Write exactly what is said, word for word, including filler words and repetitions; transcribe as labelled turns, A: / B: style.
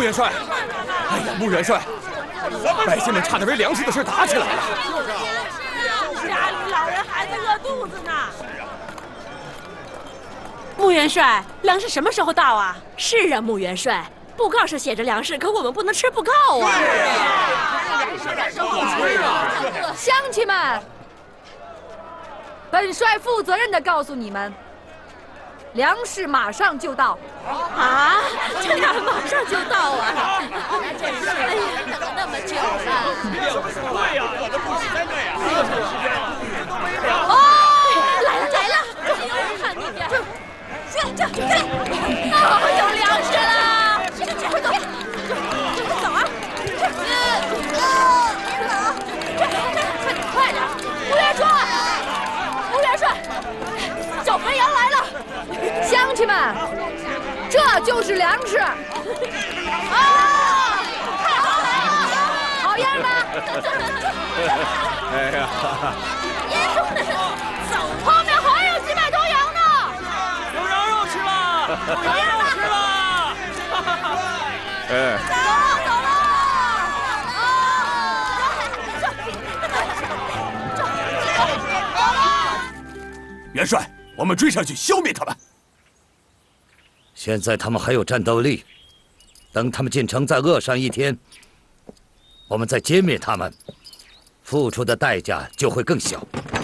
A: 元帅，哎呀，穆元帅，百姓们差点为粮食的事打起来了。
B: 家里老人孩子饿肚子呢。穆元帅，粮食什么时候到啊？
C: 是啊，穆元帅，布告上写着粮食，可我们不能吃布告啊。
D: 乡亲们，本帅负责任地告诉你们，粮食马上就到。
C: 啊，这样马上就到啊！真是，哎呀，等了那么久了。
E: 对呀，我的不是在那呀。
C: 哦，来了来了，看那边，这这这，哦，有粮食了！快走，快走啊！快点快点！穆元帅，穆元帅，小肥羊来了！
D: 乡亲们，这就是粮食。啊！
C: 太好了！
D: 好样的！
A: 哎呀！
C: 走，后面还有几百头羊呢！
E: 有羊肉吃了，有羊肉吃了！
A: 哎，
C: 走了走了！
A: 元帅，我们追上去消灭他们。
F: 现在他们还有战斗力，等他们进城再饿上一天，我们再歼灭他们，付出的代价就会更小。